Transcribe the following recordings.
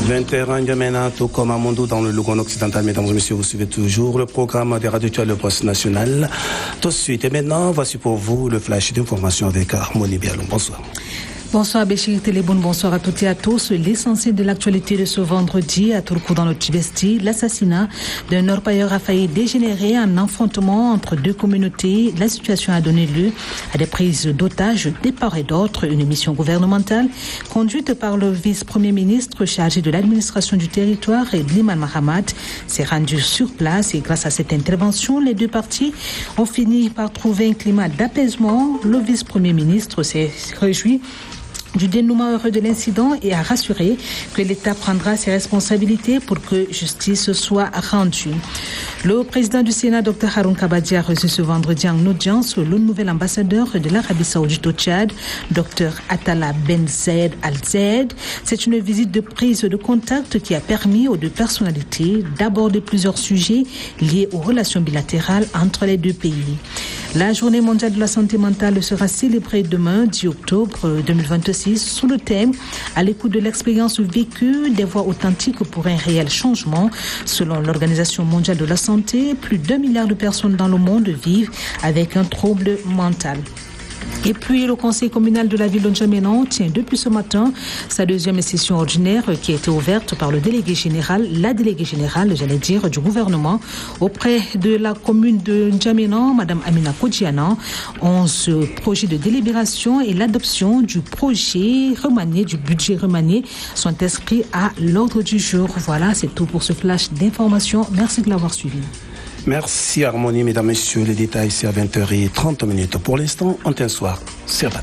20h maintenant, tout comme à Mondo dans le Lougon occidental. Mesdames et messieurs, vous suivez toujours le programme des radios Le Poste National. Tout de suite et maintenant, voici pour vous le flash d'information avec Harmonie Bialon. Bonsoir. Bonsoir Béchir Téléboune, bonsoir à toutes et à tous. L'essentiel de l'actualité de ce vendredi à Turku dans le Tibesti, l'assassinat d'un orpailleur a failli dégénérer en affrontement entre deux communautés. La situation a donné lieu à des prises d'otages de part et d'autre. Une mission gouvernementale conduite par le vice-premier ministre chargé de l'administration du territoire, Liman Mahamat, s'est rendue sur place et grâce à cette intervention, les deux parties ont fini par trouver un climat d'apaisement. Le vice-premier ministre s'est réjoui du dénouement heureux de l'incident et a rassuré que l'État prendra ses responsabilités pour que justice soit rendue. Le président du Sénat, Dr Haroun Kabadi, a reçu ce vendredi en audience le nouvel ambassadeur de l'Arabie Saoudite au Tchad, Dr Atala Ben Zayed Al Zayed. C'est une visite de prise de contact qui a permis aux deux personnalités d'aborder plusieurs sujets liés aux relations bilatérales entre les deux pays. La journée mondiale de la santé mentale sera célébrée demain, 10 octobre 2026, sous le thème « À l'écoute de l'expérience vécue, des voix authentiques pour un réel changement ». Selon l'Organisation mondiale de la santé, plus d'1 milliard de personnes dans le monde vivent avec un trouble mental. Et puis, le conseil communal de la ville de N'Djamena tient depuis ce matin sa deuxième session ordinaire qui a été ouverte par la déléguée générale du gouvernement auprès de la commune de N'Djamena, Madame Amina Kodjiana. 11 projets de délibération et l'adoption du projet remanié, du budget remanié sont inscrits à l'ordre du jour. Voilà, c'est tout pour ce flash d'information. Merci de l'avoir suivi. Merci Harmonie, mesdames, messieurs. Les détails, c'est à 20h30. Pour l'instant, on t'en soir. Servat.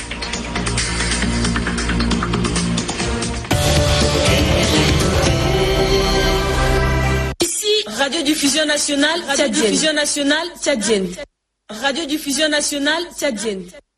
Ici, Radiodiffusion nationale tchadienne. Radiodiffusion nationale tchadienne.